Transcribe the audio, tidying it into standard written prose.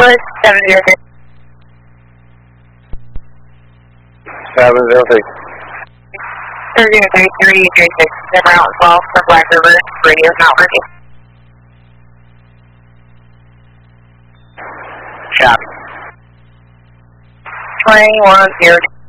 Push 706. 706. 03336, number out 12 for Black River, radio's not working. Copy. 2102.